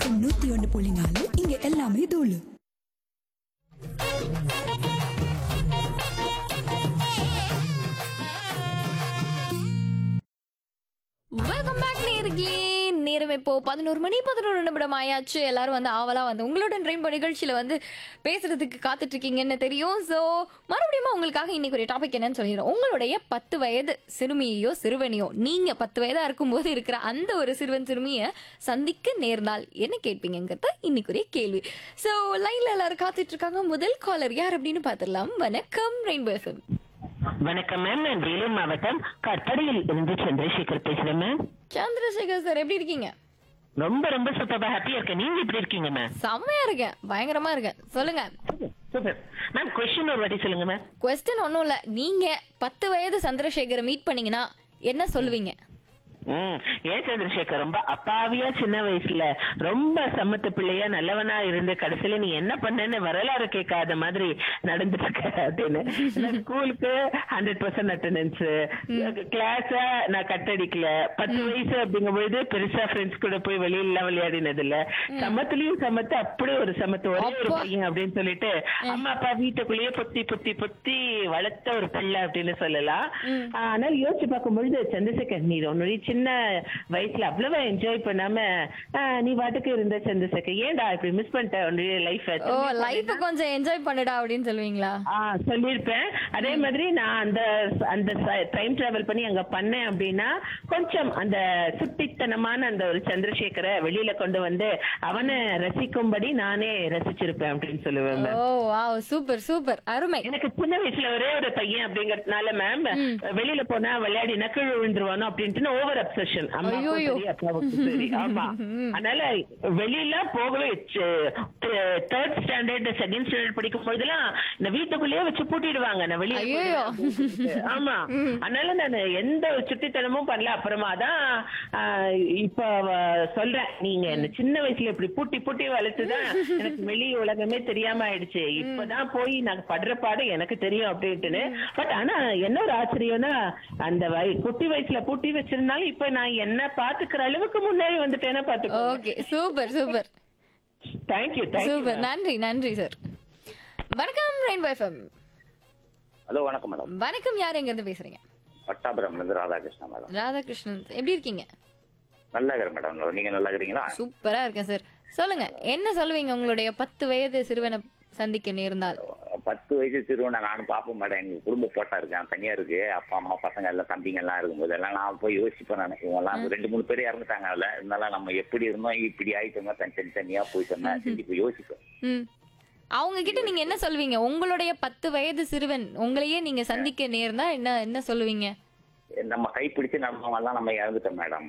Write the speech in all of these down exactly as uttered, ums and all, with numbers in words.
FM நூத்தி ஒன்று புள்ளி நாலு இங்க எல்லாமே தூளு. வெல்கம் பேக் நேயர்களே. நேரம் இப்போ பதினோரு மணி பதினோரு நிமிடம் ஆயாச்சு. எல்லாரும் வந்து ஆவலா வந்து உங்களோட ரெயின்போ நிகழ்ச்சியில வந்து பேசுறதுக்கு காத்துட்டு இருக்கீங்கன்னு தெரியும். ஸோ மறுபடியும் உங்களுக்காக இன்னைக்கு ஒரு டாபிக் என்னன்னு சொல்லிடுறோம். உங்களுடைய பத்து வயது சிறுமியோ சிறுவனையோ நீங்க பத்து வயதா இருக்கும்போது இருக்கிற அந்த ஒரு சிறுவன் சிறுமியை சந்திக்க நேர்ந்தால் என்ன கேட்பீங்கிறத இன்னைக்குரிய கேள்வி. ஸோ லைன்ல எல்லாரும் காத்துட்டு இருக்காங்க. முதல் காலர் யார் அப்படின்னு பாத்திரலாம். வணக்கம் ரெயின்போ எஃப்எம். வணக்கம் மேம், நான் வேலூர் மாவட்டம் கட்டடையில் இருந்து சந்திரசேகர் பேசுறேன் மேம். சந்திரசேகர் சார் எப்படி இருக்கீங்க? ரொம்ப ரொம்ப சூப்பரா ஹாப்பியா இருக்கேன். நீங்க எப்படி இருக்கீங்க மேம்? செம்மையா இருக்கேன், பயங்கரமா இருக்கேன். சொல்லுங்க. Super ma'am. கொஸ்டின் ஒரு வாட்டி சொல்லுங்க மேம். கொஸ்டின் ஒன்றும் இல்லை. நீங்க பத்து வயது சந்திரசேகரை மீட் பண்ணீங்கன்னா என்ன சொல்லுவீங்க? ம் ஏன் சந்திரசேகர் ரொம்ப அப்பாவியா சின்ன வயசுல ரொம்ப சமத்து பிள்ளையா நல்லவனா இருந்து கடைசியில நீ என்ன பண்ணேன்னு வரலாறு கேட்காத மாதிரி நடந்துட்டு இருக்க அப்படின்னு. ஸ்கூலுக்கு ஹண்ட்ரட் பர்சன்ட் அட்டண்டன்ஸ், கிளாஸ நான் கட்டடிக்கல, பத்து வயசு அப்படிங்கும் பொழுது பெருசா ஃப்ரெண்ட்ஸ் கூட போய் வெளியில எல்லாம் விளையாடினது இல்ல, சமத்துலயும் சமத்து, அப்படி ஒரு சமத்து ஒரே ஒரு பையன் அப்படின்னு சொல்லிட்டு அம்மா அப்பா வீட்டுக்குள்ளேயே பொத்தி பொத்தி பொத்தி வளர்த்த ஒரு பிள்ளை அப்படின்னு சொல்லலாம். ஆனால் யோசிச்சு பார்க்கும் பொழுது சந்திரசேகர் நீ ஒன்னு சின்ன வயசுல அவ்வளவா என்ஜாய் பண்ணாம நீ வாட்டுக்கு இருந்த சந்திரசேகர், ஏன்டா இப்படி மிஸ் பண்ணிட்ட லைஃப்? ஓ லைஃப் கொஞ்சம் என்ஜாய் பண்ணுடா அப்படின்னு சொல்லுவீங்களா? ஆஹ் சொல்லிருப்பேன். அதே மாதிரி நான் அந்த அந்த டைம் டிராவல் பண்ணி அங்க பண்ணேன் அப்படின்னா கொஞ்சம் அந்த சுட்டித்தனமான அந்த ஒரு சந்திரசேகரை வெளியில கொண்டு வந்து அவனை ரசிக்கும்படி நானே ரசிச்சிருப்பேன் அப்படின்னு சொல்லுவேன். ஓ வாவ், சூப்பர் சூப்பர், அருமை. எனக்கு சின்ன வயசுல ஒரே ஒரு பையன் அப்படிங்கறதுனால மேம் வெளியில போனா விளையாடி நக்கல் விழுந்துருவானோ அப்படின்ட்டு ஓவர் அப்சஷன். அம்மாவுக்கும் சரி அப்பாவுக்கும் சரி. ஆமா, அதனால வெளியில போகவே தேர்ட் ஸ்டாண்டர்ட் செகண்ட் ஸ்டாண்டர்ட் படிக்கும் போதெல்லாம் இந்த வீட்டுக்குள்ளேயே வச்சு பூட்டிடுவாங்க நான் வெளியே. ஆமா, அதனால நான் எந்த சுட்டித்தனமும் பண்ணல. அப்புறமா தான் இப்ப சொல்றேன், நீங்க என்ன சின்ன வயசுல இப்படி பூட்டி பூட்டி வளர்த்துதான் எனக்கு வெளி உலகமே தெரியாம ஆயிடுச்சு. இப்பதான் போய் நான் படுற பாடு எனக்கு தெரியும் அப்படின்ட்டுன்னு. பட் ஆனா என்ன ஒரு ஆச்சரியம்னா அந்த குட்டி வயசுல பூட்டி வச்சிருந்தாலும் இப்ப நான் என்ன பாத்துக்கிற அளவுக்கு முன்னாடி வந்துட்டேன்னா பாத்துக்கோ. Okay, super super, thank you super, நன்றி நன்றி சார். வணக்கம் ரெயின்போ எஃப்எம். ஹலோ வணக்கம் மேடம். வணக்கம், யார் எங்க இருந்து பேசுறீங்க? பட்டாபுரம்ல இருந்து ராதாகிருஷ்ணன் மேடம். ராதாகிருஷ்ணன், எப்படி இருக்கீங்க? நல்லா இருக்கிறேன் மேடம், நீங்க நல்லா இருக்கிறீங்களா? சூப்பரா இருக்கேன் சார். சொல்லுங்க, என்ன சொல்லுவீங்க உங்களுடைய பத்து வயது சிறுவனை சந்திக்க நேர்ந்தால்? பத்து வயசு சிறுவனை நானும் பார்ப்போம் மேடம். எங்க குடும்ப போட்டா இருக்கேன், தனியா இருக்கு, அப்பா அம்மா பசங்க எல்லாம் தம்பிங்க எல்லாம் இருக்கும்போது எல்லாம் நான் போய் யோசிப்பேன். நான் இவங்க எல்லாம் ரெண்டு மூணு பேர் இறந்துட்டாங்க. அதுல இருந்தாலும் நம்ம எப்படி இருந்தோம் இப்படி ஆயிட்டோங்க, தனி தனி தனியா போயிட்டோம்னா இப்போ யோசிப்பேன். அவங்க கிட்ட நீங்க என்ன சொல்வீங்க? உங்களுடைய பத்து வயது சிறுவன் உங்களையே நீங்க சந்திக்க நேர்ந்தா என்ன என்ன சொல்லுவீங்க? நம்ம கைப்பிடிச்சு நடந்தவங்கலாம் நம்ம இறந்துட்டோம் மேடம்.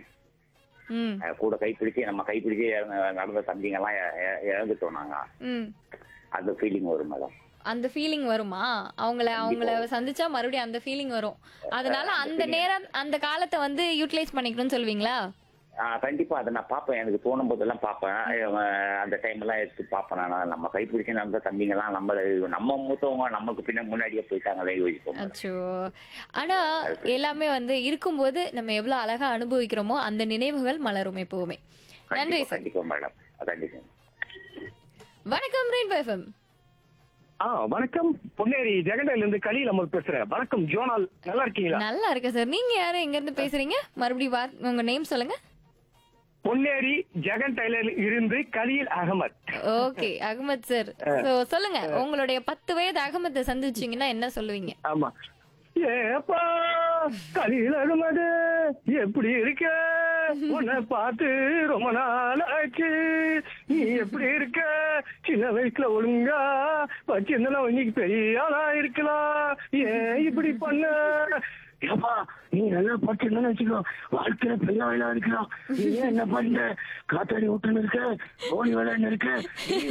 கூட கைப்பிடிச்சு நம்ம கைப்பிடிச்சு நடந்த தம்பிங்க எல்லாம் இறந்துட்டோம் நாங்க. அந்த ஃபீலிங் வரும் மேடம். அந்த ஃபீலிங் வருமா? அவங்கள அவங்கள சந்திச்சா மறுபடியும் அந்த ஃபீலிங் வரும். அதனால அந்த நேரம் அந்த காலத்தை வந்து யூட்டிலைஸ் பண்ணிக்கணும்னு சொல்வீங்களா? கண்டிப்பா அதை நான் பார்ப்பேன். எனக்கு தோணும் போதெல்லாம் பார்ப்பேன். அந்த டைம் எல்லாம் எடுத்து பார்ப்பேன். நான் நம்ம கைப்பிடிச்சு நடந்த தம்பிங்க எல்லாம் நம்ம நம்ம மூத்தவங்க நமக்கு பின்ன முன்னாடியே போயிட்டாங்களே யோசிப்போம். அச்சோ, ஆனா எல்லாமே வந்து இருக்கும்போது நம்ம எவ்வளவு அழகா அனுபவிக்கிறோமோ அந்த நினைவுகள் மலரும் எப்பவுமே. நன்றி சார். கண்டிப்பா மேடம், கண்டிப்பா. வணக்கம் ரெயின்போ எஃப்எம். ஆ வணக்கம், பொன்னேரி ஜெகண்டையில இருந்து கலியில் அமர் பேசுறேன். வணக்கம் ஜோனால், நல்லா இருக்கீங்களா? நல்லா இருக்கேன் சார். நீங்க யாரு, எங்க இருந்து பேசுறீங்க? மறுபடியும் உங்க நேம் சொல்லுங்க. பொன்னேரி ஜெகன் டைலர் இருந்து கலியில் அகமத். ஓகே அகமத் சார், சொல்லுங்க, உங்களுடைய பத்து வயது அகமத்தை சந்திச்சீங்கன்னா என்ன சொல்லுவீங்க? ஆமா, ஏப்பா கலியில் அகமது எப்படி இருக்க, உன்னை பார்த்து ரொம்ப நாள் ஆச்சு, நீ எப்படி இருக்க, சின்ன வயசுல ஒழுங்கா வச்சிருந்தா இன்னைக்கு பெரிய ஆளா இருக்கலாம், ஏன் இப்படி பண்ண, ஏப்பா நீ நல்லா படிச்சிருந்தா வச்சுக்கோ வாழ்க்கையில பெரிய ஆளா இருக்கலாம், நீ ஏன் என்ன பண்ண, காத்தாடி விட்டுன்னு இருக்க, ஓடி விளையாண்டு இருக்க,